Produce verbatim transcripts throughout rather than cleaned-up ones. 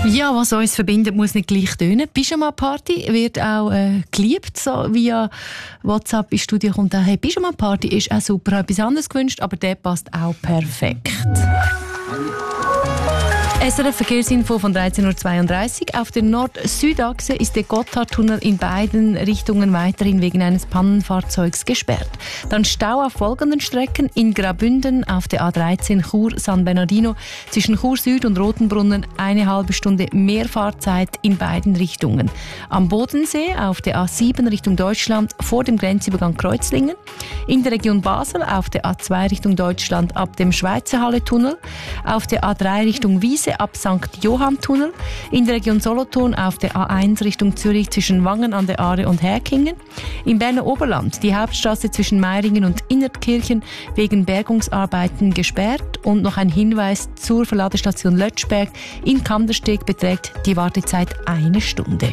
Ja, was uns verbindet, muss nicht gleich tönen. Pyjama-Party wird auch äh, geliebt. So via WhatsApp ins Studio kommt auch, hey, Pyjama-Party ist auch super. Ich habe etwas anderes gewünscht, aber der passt auch perfekt. S R F-Verkehrsinfo von dreizehn Uhr zweiunddreißig. Auf der Nord-Süd-Achse ist der Gotthardtunnel in beiden Richtungen weiterhin wegen eines Pannenfahrzeugs gesperrt. Dann Stau auf folgenden Strecken: in Graubünden auf der A dreizehn Chur-San Bernardino zwischen Chur Süd und Rotenbrunnen eine halbe Stunde mehr Fahrzeit in beiden Richtungen. Am Bodensee auf der A sieben Richtung Deutschland vor dem Grenzübergang Kreuzlingen. In der Region Basel auf der A zwei Richtung Deutschland ab dem Schweizerhalle-Tunnel. Auf der A drei Richtung Wiese ab Sankt Johann-Tunnel, in der Region Solothurn auf der A eins Richtung Zürich zwischen Wangen an der Aare und Herkingen, im Berner Oberland die Hauptstraße zwischen Meiringen und Innertkirchen wegen Bergungsarbeiten gesperrt und noch ein Hinweis zur Verladestation Lötschberg in Kandersteg beträgt die Wartezeit eine Stunde.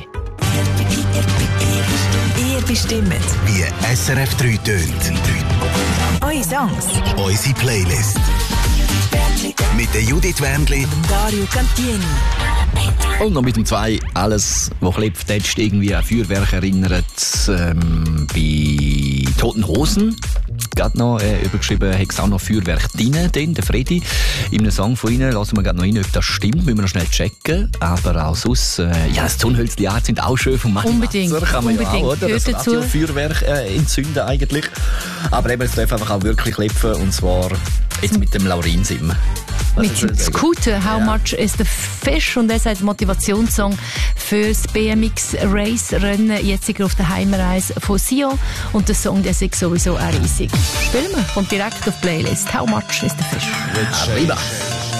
Ihr bestimmt, wie S R F drei tönt. eure Songs, Unsere Playlist. Mit der Judith Wendli, Dario Cantieni. Und noch mit dem zwei alles, was klebt, jetzt irgendwie an Feuerwerk erinnert. Ähm, bei Toten Hosen, gerade noch äh, übergeschrieben, hat es auch noch Feuerwerk drin, den, der Freddy. In einem Song von ihnen lassen wir gerade noch rein, ob das stimmt, müssen wir noch schnell checken. Aber auch sonst, äh, ja, das Zunhölzli-Jahr sind auch schön vom Mann. Unbedingt, kann man unbedingt. Ja auch, oder? Das Radio-Feuerwerk äh, entzünden eigentlich. Aber eben, es darf einfach auch wirklich klepfen, und zwar jetzt mit dem Laurin-Sim. Mit dem Scooter, How ja. Much is the Fish? Und er sagt Motivationssong für das B M X-Race-Rennen, jetzt auf der Heimreise von Sion. Und der Song, der ist sowieso auch riesig. Spielen wir, kommt direkt auf die Playlist. How Much is the Fish? Arriba.